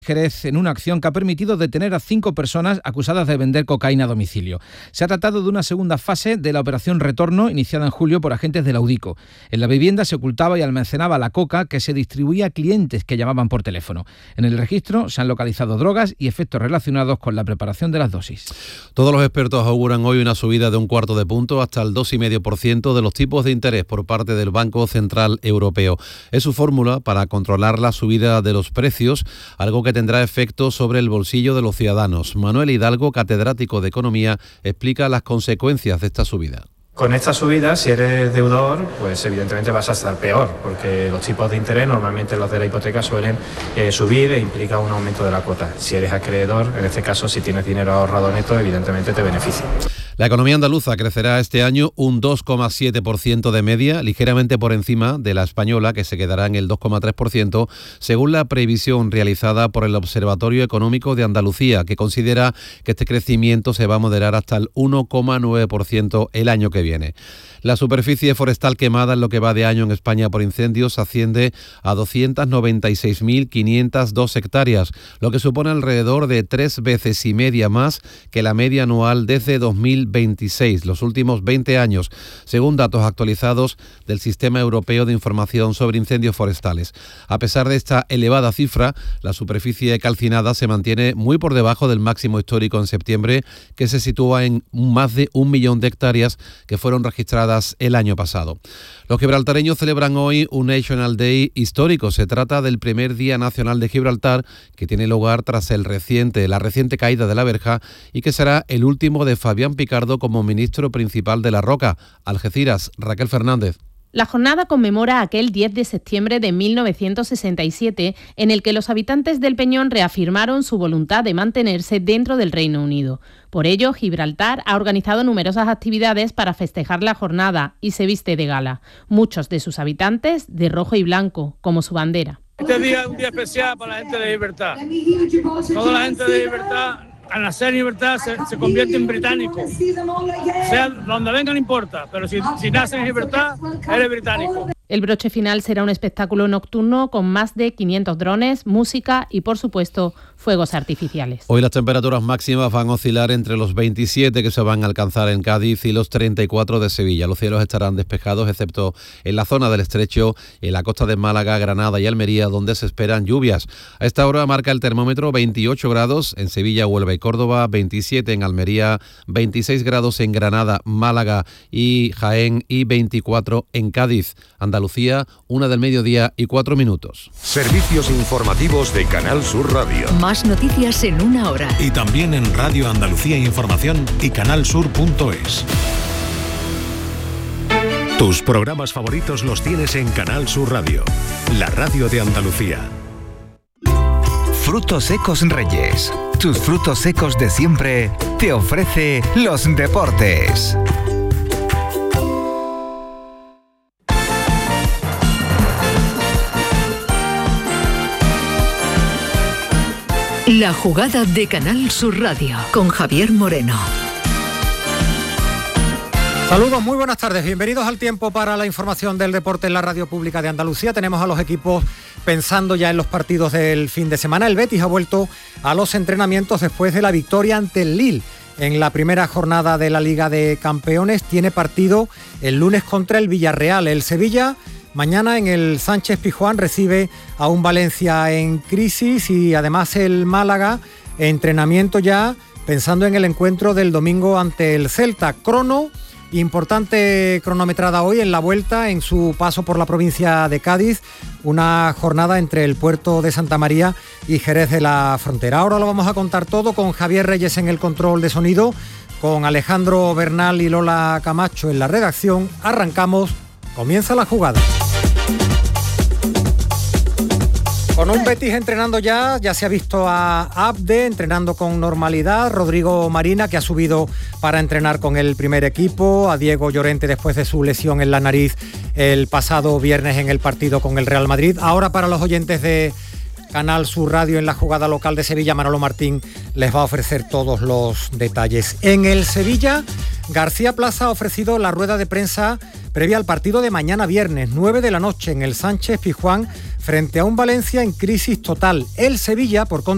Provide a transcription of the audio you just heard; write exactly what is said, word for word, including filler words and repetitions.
Jerez en una acción que ha permitido detener a cinco personas acusadas de vender cocaína a domicilio. Se ha tratado de una segunda fase de la operación Retorno, iniciada en julio por agentes de la UDICO. En la vivienda se ocultaba y almacenaba la coca que se distribuía a clientes que llamaban por teléfono. En el registro se han localizado drogas y efectos relacionados con la preparación de las dosis. Todos los expertos auguran hoy una subida de un cuarto de punto hasta el dos coma cinco por ciento de los tipos de interés por parte del Banco Central Europeo. Es su fórmula para controlar la subida de los precios, algo que tendrá efecto sobre el bolsillo de los ciudadanos. Manuel Hidalgo, catedrático de Economía, explica las consecuencias de esta subida. Con esta subida, si eres deudor, pues evidentemente vas a estar peor, porque los tipos de interés, normalmente los de la hipoteca, suelen eh, subir e implica un aumento de la cuota. Si eres acreedor, en este caso, si tienes dinero ahorrado neto, evidentemente te beneficia. La economía andaluza crecerá este año un dos coma siete por ciento de media, ligeramente por encima de la española, que se quedará en el dos coma tres por ciento, según la previsión realizada por el Observatorio Económico de Andalucía, que considera que este crecimiento se va a moderar hasta el uno coma nueve por ciento el año que viene. La superficie forestal quemada en lo que va de año en España por incendios asciende a doscientas noventa y seis mil quinientas dos hectáreas, lo que supone alrededor de tres veces y media más que la media anual desde dos mil veintiséis, los últimos veinte años, según datos actualizados del Sistema Europeo de Información sobre Incendios Forestales. A pesar de esta elevada cifra, la superficie calcinada se mantiene muy por debajo del máximo histórico en septiembre, que se sitúa en más de un millón de hectáreas que fueron registradas el año pasado. Los gibraltareños celebran hoy un National Day histórico. Se trata del primer Día Nacional de Gibraltar, que tiene lugar tras el reciente, la reciente caída de la verja y que será el último de Fabián Picardo como ministro principal de La Roca. Algeciras, Raquel Fernández. La jornada conmemora aquel diez de septiembre de mil novecientos sesenta y siete, en el que los habitantes del Peñón reafirmaron su voluntad de mantenerse dentro del Reino Unido. Por ello, Gibraltar ha organizado numerosas actividades para festejar la jornada y se viste de gala. Muchos de sus habitantes de rojo y blanco, como su bandera. Este día es un día especial para la gente de Gibraltar. Toda la gente de Gibraltar, al nacer en Gibraltar, se, se convierte en británico. Sea donde venga no importa, pero si, si naces en Gibraltar, eres británico. El broche final será un espectáculo nocturno con más de quinientos drones, música y, por supuesto, fuegos artificiales. Hoy las temperaturas máximas van a oscilar entre los veintisiete que se van a alcanzar en Cádiz y los treinta y cuatro de Sevilla. Los cielos estarán despejados, excepto en la zona del Estrecho, en la costa de Málaga, Granada y Almería, donde se esperan lluvias. A esta hora marca el termómetro veintiocho grados en Sevilla, Huelva y Córdoba, veintisiete en Almería, veintiséis grados en Granada, Málaga y Jaén y veinticuatro en Cádiz. Andalucía, una del mediodía y cuatro minutos. Servicios informativos de Canal Sur Radio. Más noticias en una hora. Y también en Radio Andalucía Información y canalsur punto es. Tus programas favoritos los tienes en Canal Sur Radio, la radio de Andalucía. Frutos Secos Reyes. Tus frutos secos de siempre te ofrece los deportes. La jugada de Canal Sur Radio con Javier Moreno. Saludos, muy buenas tardes, bienvenidos al tiempo para la información del deporte en la radio pública de Andalucía. Tenemos a los equipos pensando ya en los partidos del fin de semana. El Betis ha vuelto a los entrenamientos después de la victoria ante el Lille en la primera jornada de la Liga de Campeones. Tiene partido el lunes contra el Villarreal. El Sevilla mañana en el Sánchez Pizjuán recibe a un Valencia en crisis y además el Málaga, entrenamiento ya pensando en el encuentro del domingo ante el Celta. Crono, importante cronometrada hoy en la vuelta en su paso por la provincia de Cádiz, una jornada entre el puerto de Santa María y Jerez de la Frontera. Ahora lo vamos a contar todo con Javier Reyes en el control de sonido, con Alejandro Bernal y Lola Camacho en la redacción. Arrancamos, comienza la jugada. Con un Betis entrenando ya, ya se ha visto a Abde entrenando con normalidad, Rodrigo Marina, que ha subido para entrenar con el primer equipo, a Diego Llorente después de su lesión en la nariz el pasado viernes en el partido con el Real Madrid. Ahora, para los oyentes de Canal Sur Radio en la jugada local de Sevilla, Manolo Martín les va a ofrecer todos los detalles. En el Sevilla, García Plaza ha ofrecido la rueda de prensa previa al partido de mañana viernes, nueve de la noche, en el Sánchez Pizjuán, frente a un Valencia en crisis total. El Sevilla, por contra,